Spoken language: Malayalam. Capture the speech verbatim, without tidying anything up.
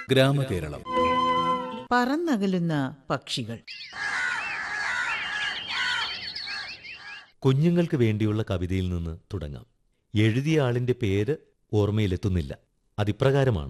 ഗ്രാമകേരളം. പറന്നകലുന്ന പക്ഷികൾ. കുഞ്ഞുങ്ങൾക്ക് വേണ്ടിയുള്ള കവിതയിൽ നിന്ന് തുടങ്ങാം. എഴുതിയ ആളിന്റെ പേര് ഓർമ്മയിലെത്തുന്നില്ല. അതിപ്രകാരമാണ്: